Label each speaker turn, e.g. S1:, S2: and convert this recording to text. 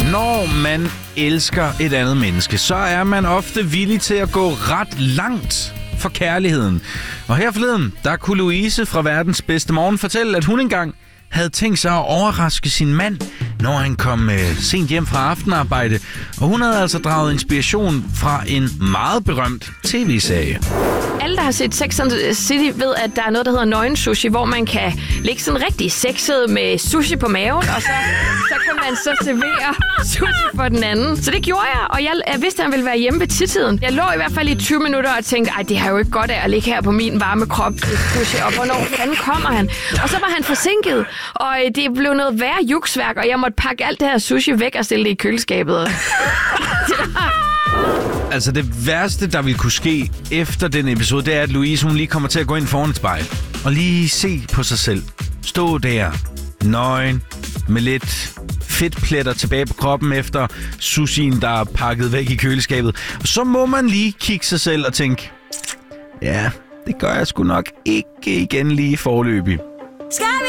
S1: Når man elsker et andet menneske, så er man ofte villig til at gå ret langt for kærligheden. Og her forleden, der kunne Louise fra Verdens Bedste Morgen fortælle, at hun engang havde tænkt sig at overraske sin mand, når han kom sent hjem fra aftenarbejde. Og hun havde altså draget inspiration fra en meget berømt tv-serie.
S2: Alle, der har set Sex and the City, ved, at der er noget, der hedder nøgen sushi, hvor man kan ligge sådan rigtig sexet med sushi på maven, og så kan man så servere sushi for den anden. Så det gjorde jeg, og jeg vidste, at han ville være hjemme ved tidtiden. Jeg lå i hvert fald i 20 minutter og tænkte, det har jo ikke godt af at ligge her på min varme krop til sushi, og hvornår fanden kommer han? Og så var han forsinket, og det blev noget værre juksværk, og jeg måtte pakke alt det her sushi væk og stille det i køleskabet.
S1: Altså det værste, der ville kunne ske efter den episode, det er, at Louise hun lige kommer til at gå ind foran et spejl og lige se på sig selv. Stå der, nøgen, med lidt fedtpletter tilbage på kroppen efter sushien, der er pakket væk i køleskabet. Og så må man lige kigge sig selv og tænke, ja, det gør jeg sgu nok ikke igen lige foreløbig.
S3: Skal vi